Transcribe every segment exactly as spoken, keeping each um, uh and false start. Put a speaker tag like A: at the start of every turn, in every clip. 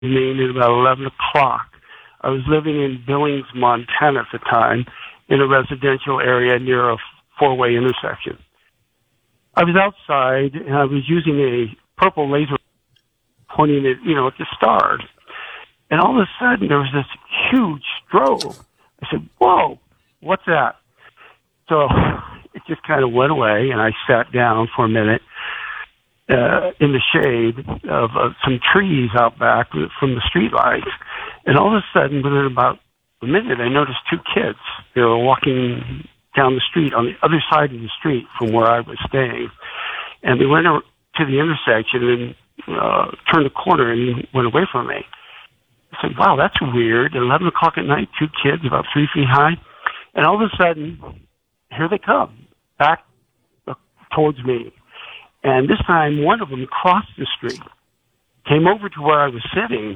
A: evening at about eleven o'clock. I was living in Billings, Montana at the time, in a residential area near a four-way intersection. I was outside, and I was using a purple laser pointing it, you know, at the stars. And all of a sudden, there was this huge strobe. I said, whoa, what's that? So it just kind of went away, and I sat down for a minute uh, in the shade of uh, some trees out back from the streetlights. And all of a sudden, within about a minute, I noticed two kids. They were walking down the street on the other side of the street from where I was staying. And they went to the intersection and uh, turned the corner and went away from me. I said, wow, that's weird. At eleven o'clock at night, two kids about three feet high. And all of a sudden, here they come, back uh, towards me. And this time, one of them crossed the street, came over to where I was sitting,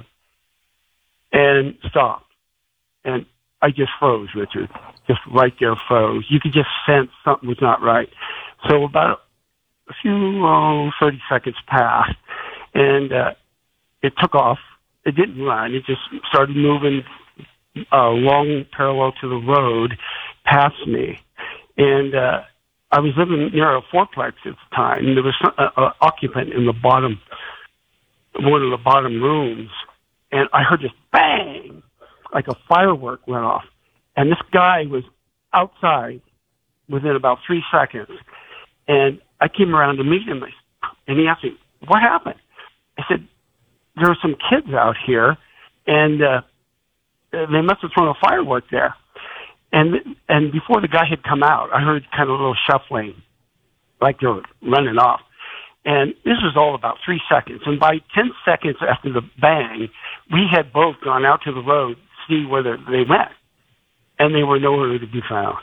A: and stopped. And I just froze, Richard. Just right there froze. You could just sense something was not right. So about a few, oh, thirty seconds passed, and uh, it took off. It didn't run. It just started moving uh, along parallel to the road past me. And uh, I was living near a fourplex at the time. There was an occupant in the bottom, one of the bottom rooms, and I heard this bang, like a firework went off. And this guy was outside within about three seconds. And I came around to meet him, and he asked me, what happened? I said, there were some kids out here, and uh, they must have thrown a firework there. And and before the guy had come out, I heard kind of a little shuffling, like they were running off. And this was all about three seconds. And by ten seconds after the bang, we had both gone out to the road to see where they went. And they were nowhere to be found.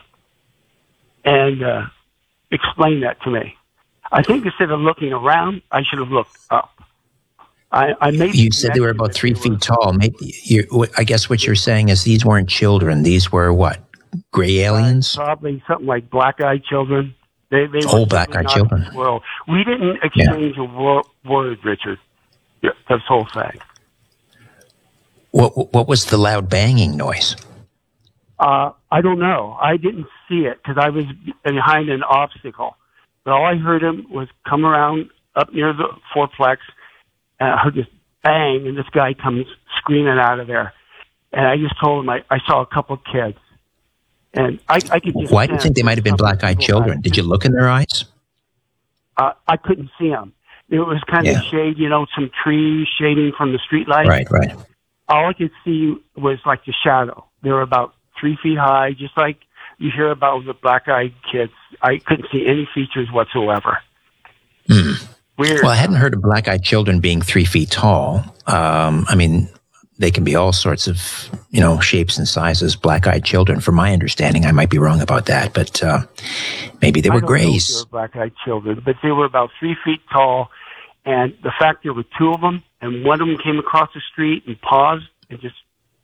A: And uh, explained that to me. I think instead of looking around, I should have looked up. I, I made
B: you said they were about three feet were, tall. Maybe you, I guess what you're saying is these weren't children. These were what? Gray aliens?
A: Uh, probably something like black-eyed children. They, they
B: oh, black-eyed children.
A: Well, we didn't exchange yeah. a wor- word, Richard. Yeah, this whole thing.
B: What What was the loud banging noise?
A: Uh, I don't know. I didn't see it because I was behind an obstacle. But all I heard him was come around up near the fourplex, and I heard this bang, and this guy comes screaming out of there. And I just told him I, I saw a couple of kids. And I, I could just
B: Why do you think they might have been black-eyed children? Did you look in their eyes?
A: Uh, I couldn't see them. It was kind yeah. of shade, you know, some trees shading from the street light.
B: Right, right.
A: All I could see was like the shadow. They were about three feet high, just like you hear about the black-eyed kids. I couldn't see any features whatsoever.
B: Hmm.
A: Weird.
B: Well, I hadn't heard of black-eyed children being three feet tall. Um, I mean, they can be all sorts of, you know, shapes and sizes, black-eyed children. From my understanding, I might be wrong about that, but uh, maybe they were
A: I don't
B: grays.
A: know if they were black-eyed children, but they were about three feet tall, and the fact there were two of them, and one of them came across the street and paused and just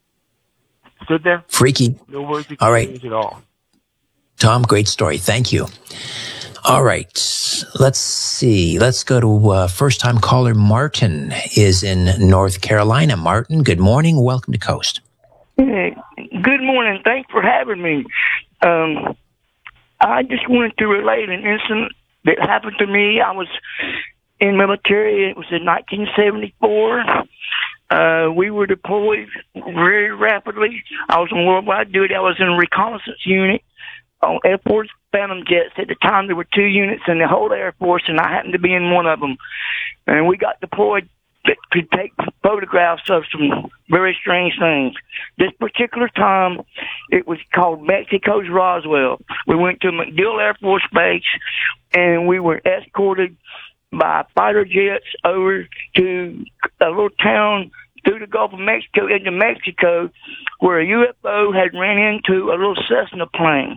A: stood there.
B: Freaky.
A: No words
B: all right.
A: at all.
B: Tom, great story. Thank you. All right. Let's see. Let's go to uh, first-time caller Martin is in North Carolina. Martin, good morning. Welcome to Coast.
C: Hey, good morning. Thanks for having me. Um, I just wanted to relate an incident that happened to me. I was in military. It was in nineteen seventy-four. Uh, we were deployed very rapidly. I was on worldwide duty. I was in a reconnaissance unit on Air Force Phantom jets. At the time, there were two units in the whole Air Force, and I happened to be in one of them. And we got deployed to take photographs of some very strange things. This particular time, it was called Mexico's Roswell. We went to MacDill Air Force Base, and we were escorted by fighter jets over to a little town through the Gulf of Mexico into Mexico, where a U F O had ran into a little Cessna plane.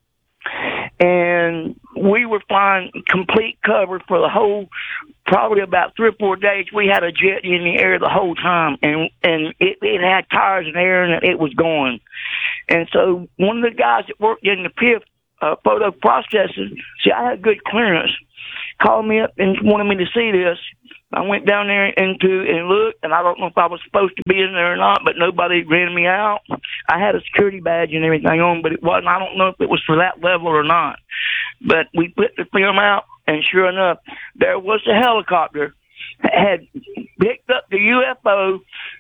C: And we were flying complete cover for the whole, probably about three or four days. We had a jet in the air the whole time, and and it, it had tires in the air, and it was going. And so one of the guys that worked in the P I F uh, photo processing, see, I had good clearance, called me up and wanted me to see this. I went down there into and looked, and I don't know if I was supposed to be in there or not, but nobody ran me out. I had a security badge and everything on, but it wasn't. I don't know if it was for that level or not. But we put the film out, and sure enough, there was a helicopter that had picked up the U F O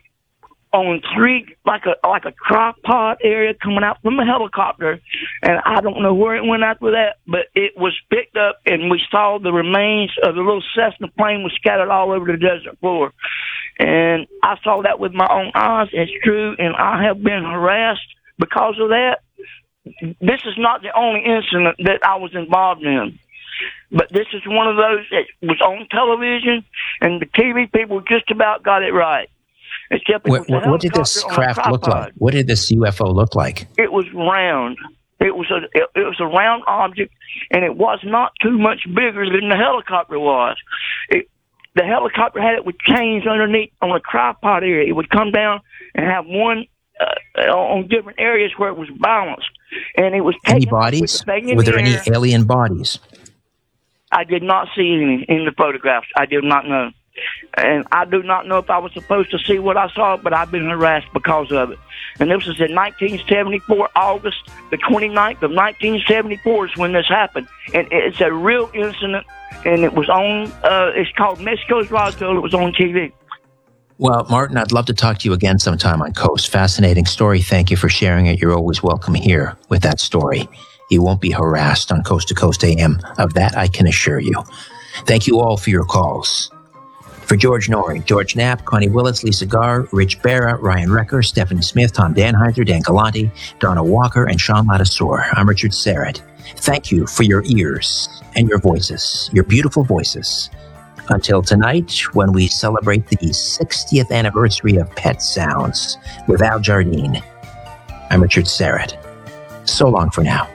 C: on three, like a like a tripod area coming out from a helicopter, and I don't know where it went after that, but it was picked up, and we saw the remains of the little Cessna plane was scattered all over the desert floor. And I saw that with my own eyes. It's true, and I have been harassed because of that. This is not the only incident that I was involved in, but this is one of those that was on television, and the T V people just about got it right. Except
B: what, what did this craft look like? What did this U F O look like?
C: It was round. It was a it, it was a round object, and it was not too much bigger than the helicopter was. It, the helicopter had it with chains underneath on a tripod area. It would come down and have one uh, on different areas where it was balanced, and it was
B: any bodies? Were there any alien bodies?
C: I did not see any in the photographs. I did not know. And I do not know if I was supposed to see what I saw, but I've been harassed because of it. And this was in nineteen seventy-four, August the twenty-ninth of nineteen seventy-four is when this happened. And it's a real incident, and it was on, uh, it's called Mexico's Roswell. It was on T V.
B: Well, Martin, I'd love to talk to you again sometime on Coast. Fascinating story. Thank you for sharing it. You're always welcome here with that story. You won't be harassed on Coast to Coast A M. Of that, I can assure you. Thank you all for your calls. For George Norrie, George Knapp, Connie Willis, Lisa Garr, Rich Barra, Ryan Recker, Stephanie Smith, Tom Danheiser, Dan Galante, Donna Walker, and Sean Lattisour. I'm Richard Serrett. Thank you for your ears and your voices, your beautiful voices. Until tonight, when we celebrate the sixtieth anniversary of Pet Sounds with Al Jardine, I'm Richard Serrett. So long for now.